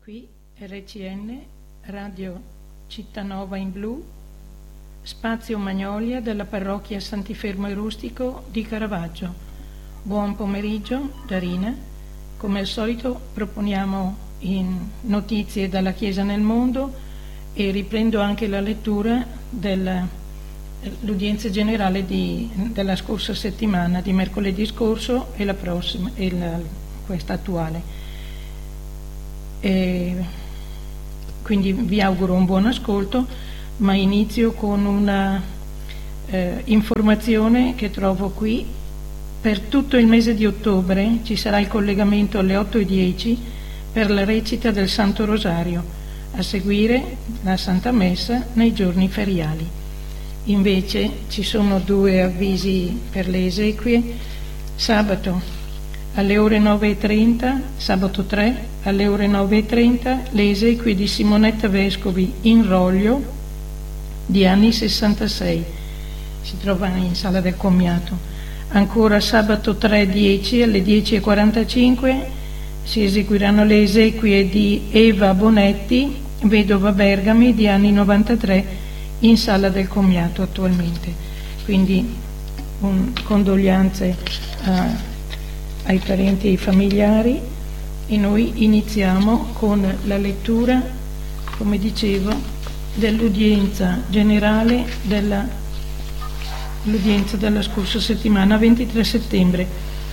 Qui RCN, Radio Cittanova in Blu, Spazio Magnolia della parrocchia Santifermo e Rustico di Caravaggio. Buon pomeriggio da Rina. Come al solito proponiamo in notizie dalla Chiesa nel mondo e riprendo anche la lettura dell'udienza generale della scorsa settimana, di mercoledì scorso e la prossima, questa attuale. Quindi vi auguro un buon ascolto, ma inizio con una informazione che trovo qui. Per tutto il mese di ottobre ci sarà il collegamento alle 8:10 per la recita del Santo Rosario, a seguire la Santa Messa nei giorni feriali. Invece ci sono due avvisi per le esequie. Sabato alle ore 9:30, sabato 3, alle ore 9:30, le esequie di Simonetta Vescovi in Roglio, di anni 66. Si trova in Sala del Commiato. Ancora sabato 3:10, alle 10:45, si eseguiranno le esequie di Eva Bonetti, vedova Bergami, di anni 93, in Sala del Commiato attualmente. Quindi condoglianze ai parenti e ai familiari, e noi iniziamo con la lettura, come dicevo, dell'udienza generale l'udienza della scorsa settimana, 23 settembre.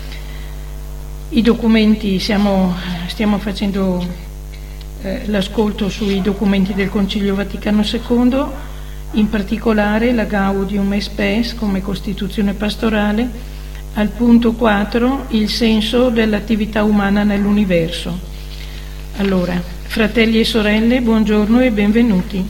I documenti, stiamo facendo l'ascolto sui documenti del Concilio Vaticano II, in particolare la Gaudium et Spes come Costituzione pastorale. Al punto 4, il senso dell'attività umana nell'universo. Allora, fratelli e sorelle, buongiorno e benvenuti.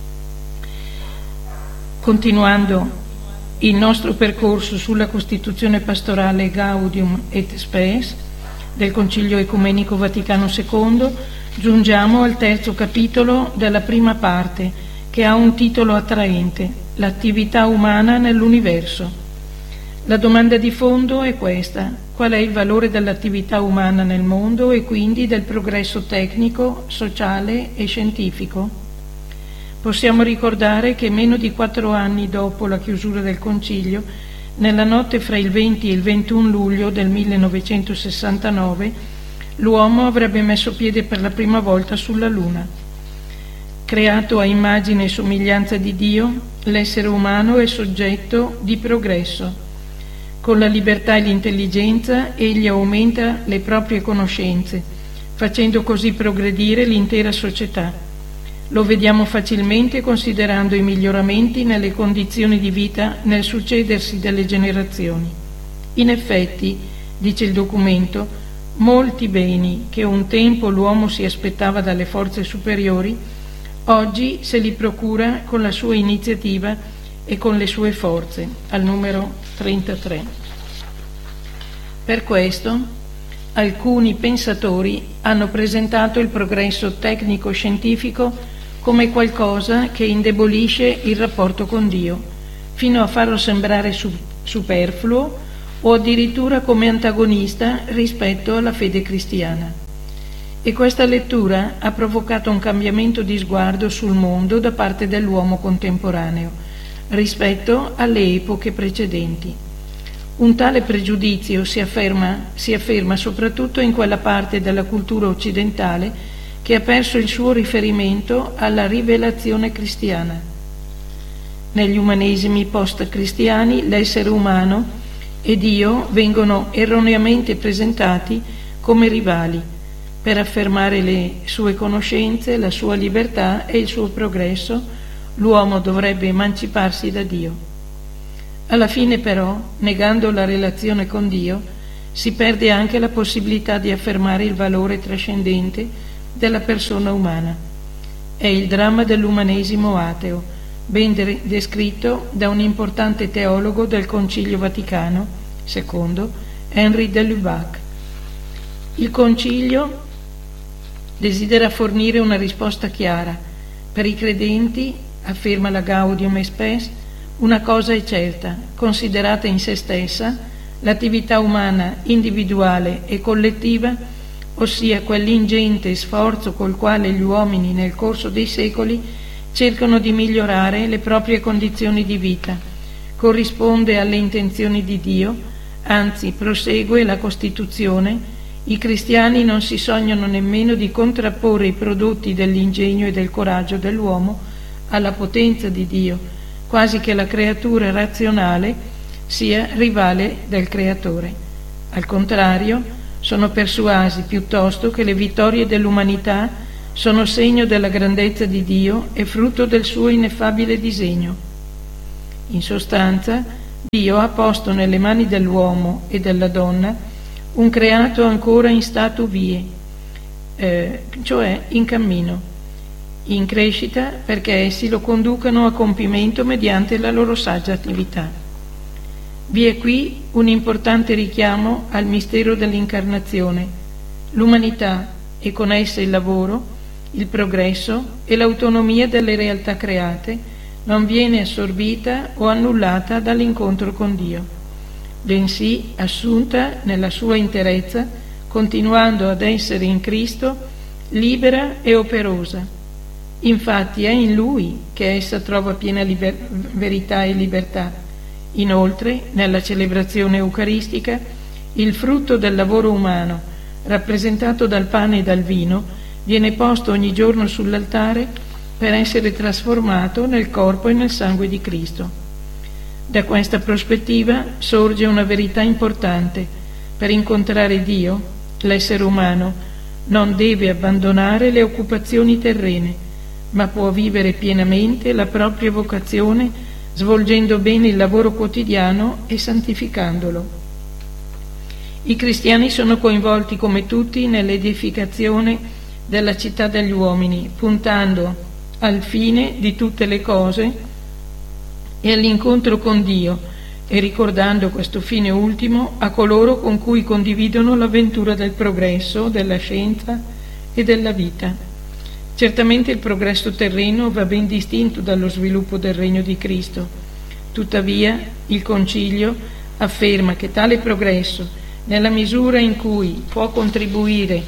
Continuando il nostro percorso sulla Costituzione pastorale Gaudium et Spes del Concilio Ecumenico Vaticano II, giungiamo al terzo capitolo della prima parte, che ha un titolo attraente: l'attività umana nell'universo. La domanda di fondo è questa: qual è il valore dell'attività umana nel mondo e quindi del progresso tecnico, sociale e scientifico? Possiamo ricordare che meno di 4 anni dopo la chiusura del Concilio, nella notte fra il 20 e il 21 luglio del 1969, l'uomo avrebbe messo piede per la prima volta sulla Luna. Creato a immagine e somiglianza di Dio, l'essere umano è soggetto di progresso. Con la libertà e l'intelligenza egli aumenta le proprie conoscenze, facendo così progredire l'intera società. Lo vediamo facilmente considerando i miglioramenti nelle condizioni di vita nel succedersi delle generazioni. In effetti, dice il documento, molti beni che un tempo l'uomo si aspettava dalle forze superiori, oggi se li procura con la sua iniziativa e con le sue forze, al numero 33. Per questo, alcuni pensatori hanno presentato il progresso tecnico-scientifico come qualcosa che indebolisce il rapporto con Dio, fino a farlo sembrare superfluo o addirittura come antagonista rispetto alla fede cristiana. E questa lettura ha provocato un cambiamento di sguardo sul mondo da parte dell'uomo contemporaneo rispetto alle epoche precedenti. Un tale pregiudizio si afferma soprattutto in quella parte della cultura occidentale che ha perso il suo riferimento alla rivelazione cristiana. Negli umanesimi post-cristiani l'essere umano e Dio vengono erroneamente presentati come rivali. Per affermare le sue conoscenze, la sua libertà e il suo progresso, l'uomo dovrebbe emanciparsi da Dio. Alla fine però, negando la relazione con Dio, si perde anche la possibilità di affermare il valore trascendente della persona umana. È il dramma dell'umanesimo ateo, ben descritto da un importante teologo del Concilio Vaticano II, Henri de Lubac. Il Concilio desidera fornire una risposta chiara. Per i credenti, afferma la Gaudium et Spes, una cosa è certa: considerata in se stessa, l'attività umana individuale e collettiva ossia quell'ingente sforzo col quale gli uomini nel corso dei secoli cercano di migliorare le proprie condizioni di vita, corrisponde alle intenzioni di Dio, anzi prosegue la Costituzione. I cristiani non si sognano nemmeno di contrapporre i prodotti dell'ingegno e del coraggio dell'uomo alla potenza di Dio, quasi che la creatura razionale sia rivale del creatore. Al contrario, sono persuasi piuttosto che le vittorie dell'umanità sono segno della grandezza di Dio e frutto del suo ineffabile disegno. In sostanza, Dio ha posto nelle mani dell'uomo e della donna un creato ancora in stato vie, cioè in cammino, in crescita, perché essi lo conducano a compimento mediante la loro saggia attività. Vi è qui un importante richiamo al mistero dell'incarnazione. L'umanità e con essa il lavoro, il progresso e l'autonomia delle realtà create non viene assorbita o annullata dall'incontro con Dio, bensì assunta nella sua interezza, continuando ad essere in Cristo libera e operosa. Infatti è in Lui che essa trova piena verità e libertà. Inoltre, nella celebrazione eucaristica, il frutto del lavoro umano, rappresentato dal pane e dal vino, viene posto ogni giorno sull'altare per essere trasformato nel corpo e nel sangue di Cristo. Da questa prospettiva sorge una verità importante. Per incontrare Dio, l'essere umano non deve abbandonare le occupazioni terrene, ma può vivere pienamente la propria vocazione, svolgendo bene il lavoro quotidiano e santificandolo. I cristiani sono coinvolti come tutti nell'edificazione della città degli uomini, puntando al fine di tutte le cose e all'incontro con Dio, e ricordando questo fine ultimo a coloro con cui condividono l'avventura del progresso, della scienza e della vita. Certamente il progresso terreno va ben distinto dallo sviluppo del regno di Cristo. Tuttavia, il Concilio afferma che tale progresso, nella misura in cui può contribuire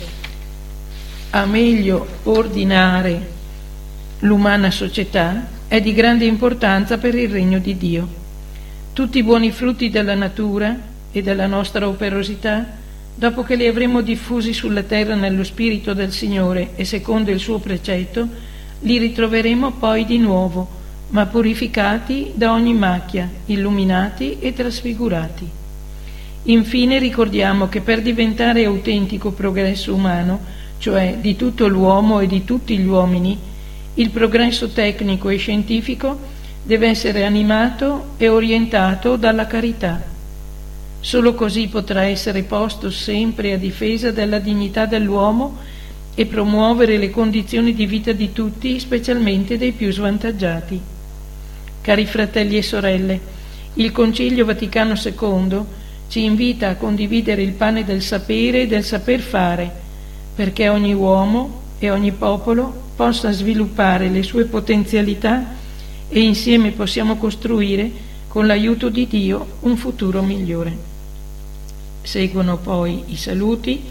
a meglio ordinare l'umana società, è di grande importanza per il regno di Dio. Tutti i buoni frutti della natura e della nostra operosità, dopo che li avremo diffusi sulla terra nello Spirito del Signore e secondo il suo precetto, li ritroveremo poi di nuovo, ma purificati da ogni macchia, illuminati e trasfigurati. Infine ricordiamo che per diventare autentico progresso umano, cioè di tutto l'uomo e di tutti gli uomini, il progresso tecnico e scientifico deve essere animato e orientato dalla carità. Solo così potrà essere posto sempre a difesa della dignità dell'uomo e promuovere le condizioni di vita di tutti, specialmente dei più svantaggiati. Cari fratelli e sorelle, il Concilio Vaticano II ci invita a condividere il pane del sapere e del saper fare, perché ogni uomo e ogni popolo possa sviluppare le sue potenzialità e insieme possiamo costruire, con l'aiuto di Dio, un futuro migliore. Seguono poi i saluti.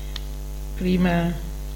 Prima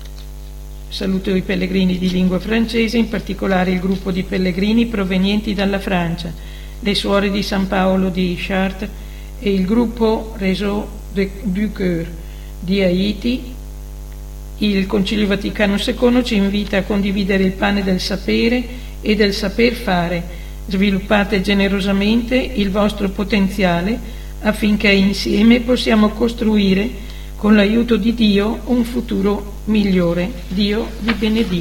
saluto i pellegrini di lingua francese, in particolare il gruppo di pellegrini provenienti dalla Francia, le suore di San Paolo di Chartres e il gruppo Réseau du Cœur di Haiti. Il Concilio Vaticano II ci invita a condividere il pane del sapere e del saper fare. Sviluppate generosamente il vostro potenziale affinché insieme possiamo costruire, con l'aiuto di Dio, un futuro migliore. Dio vi benedica.